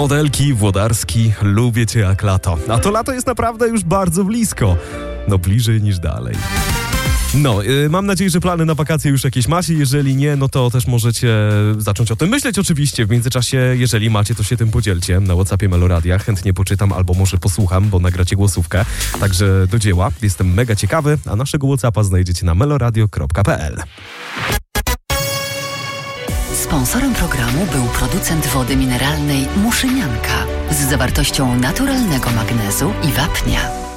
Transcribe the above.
Modelki, Włodarski, lubię cię jak lato. A to lato jest naprawdę już bardzo blisko. No bliżej niż dalej. No, mam nadzieję, że plany na wakacje już jakieś macie. Jeżeli nie, no to też możecie zacząć o tym myśleć oczywiście. W międzyczasie, jeżeli macie, to się tym podzielcie na WhatsAppie Meloradia. Chętnie poczytam albo może posłucham, bo nagracie głosówkę. Także do dzieła. Jestem mega ciekawy, a naszego WhatsAppa znajdziecie na meloradio.pl. Sponsorem programu był producent wody mineralnej Muszynianka z zawartością naturalnego magnezu i wapnia.